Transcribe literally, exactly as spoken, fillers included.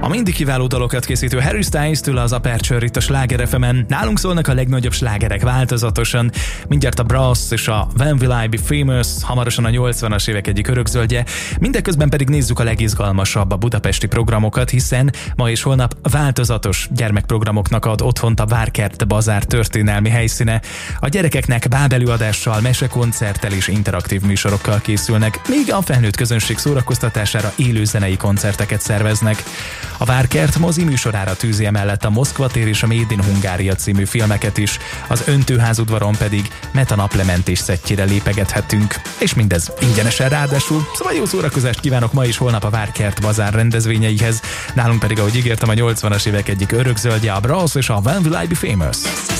A mindig kiváló dalokat készítő Harry Styles-től az Aperture itt a Sláger ef emen. Nálunk szólnak a legnagyobb slágerek változatosan. Mindjárt a Brass és a When Will I Be Famous, hamarosan a nyolcvanas évek egyik örökzöldje. Mindeközben pedig nézzük a legizgalmasabb a budapesti programokat, hiszen ma és holnap változatos gyermekprogramoknak ad otthont a Várkert Bazár történelmi helyszíne. A gyerekeknek bábelőadással, mesekoncerttel és interaktív műsorokkal készülnek, míg a felnőtt közönség szórakoztatására élő zenei koncerteket szerveznek. A Várkert mozi műsorára tűzi emellett a Moszkva tér és a Made in Hungária című filmeket is, az Öntőházudvaron pedig Meta naplementés szettjére lépegethetünk. És mindez ingyenesen ráadásul, szóval jó szórakozást kívánok ma és holnap a Várkert Bazár rendezvényeihez. Nálunk pedig, ahogy ígértem, a nyolcvanas évek egyik örökzöldje, a Brass és a When Will I Be Famous.